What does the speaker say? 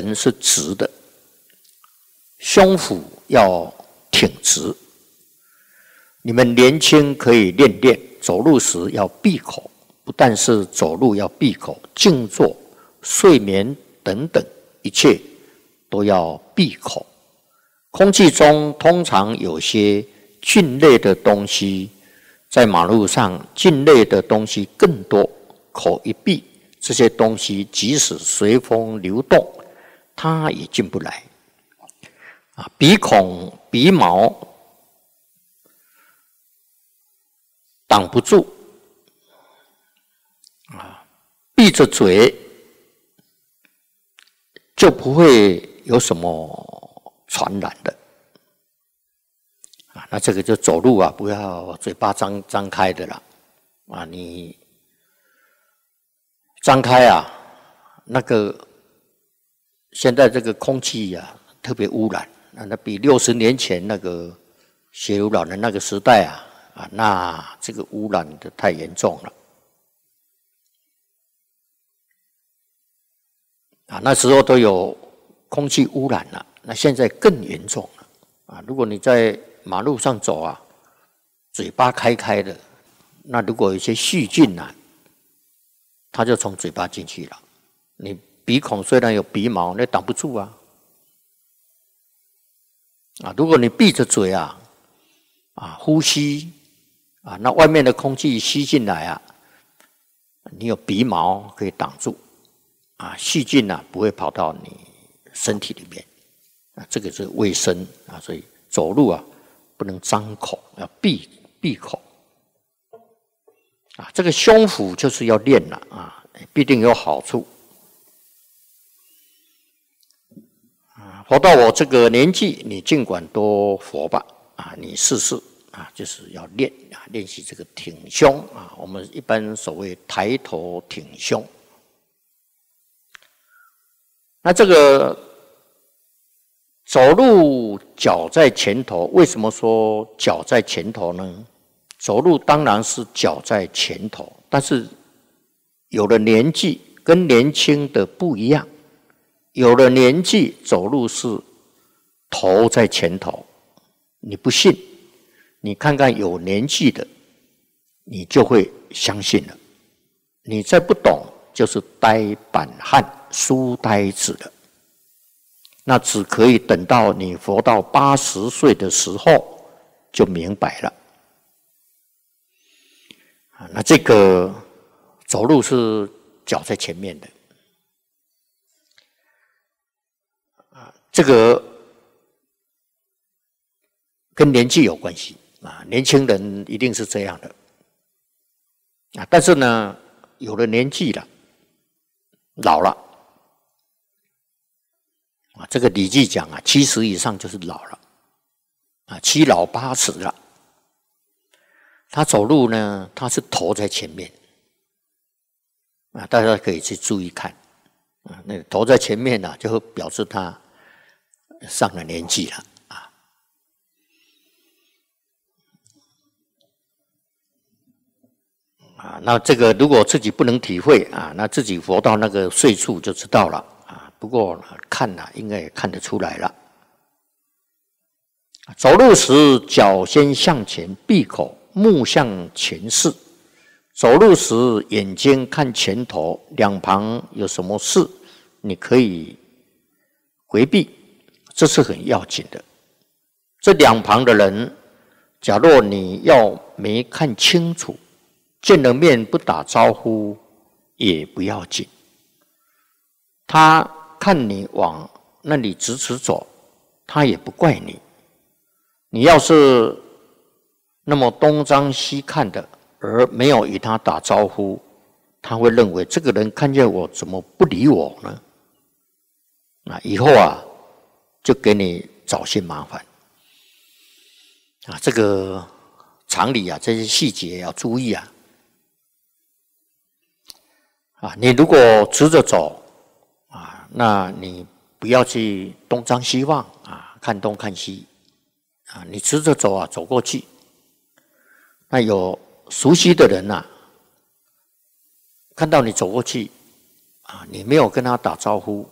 人是直的，胸腹要挺直。你们年轻可以练练，走路时要闭口，不但是走路要闭口，静坐、睡眠等等一切都要闭口。空气中通常有些菌类的东西，在马路上菌类的东西更多，口一闭，这些东西即使随风流动，它也进不来。鼻孔、鼻毛挡不住，闭着嘴就不会有什么传染的。那这个就走路不要嘴巴张开的啦。你张开那个现在这个空气特别污染，那比60年前那个血如老人那个时代那这个污染的太严重了。那时候都有空气污染了，那现在更严重了。如果你在马路上走嘴巴开的，那如果有一些细菌它就从嘴巴进去了。你鼻孔虽然有鼻毛，那挡不住如果你闭着嘴呼吸那外面的空气吸进来你有鼻毛可以挡住细菌不会跑到你身体里面这个是卫生所以走路不能张口，要闭口这个胸腹就是要练了必定有好处活到我这个年纪，你尽管多活吧你试试就是要练习这个挺胸我们一般所谓抬头挺胸。那这个走路脚在前头，为什么说脚在前头呢？走路当然是脚在前头，但是有了年纪跟年轻的不一样，有了年纪走路是头在前头。你不信，你看看有年纪的，你就会相信了。你再不懂，就是呆板汉、书呆子了。那只可以等到你活到80岁的时候，就明白了。那这个走路是脚在前面的，这个跟年纪有关系年轻人一定是这样的但是呢，有了年纪了，老了这个《礼记》讲70以上就是老了七老八十了。他走路呢，他是头在前面大家可以去注意看那个头在前面就会表示他上了年纪了那这个如果自己不能体会那自己活到那个岁数就知道了不过看应该也看得出来了。走路时脚先向前闭口，目向前视。走路时眼睛看前头，两旁有什么事你可以回避，这是很要紧的。这两旁的人，假若你要没看清楚，见了面不打招呼也不要紧。他看你往那里直走，他也不怪你。你要是那么东张西看的，而没有与他打招呼，他会认为这个人看见我怎么不理我呢？以后就给你找些麻烦这个常理这些细节要注意你如果直着走那你不要去东张西望看东看西你直着走走过去，那有熟悉的人看到你走过去你没有跟他打招呼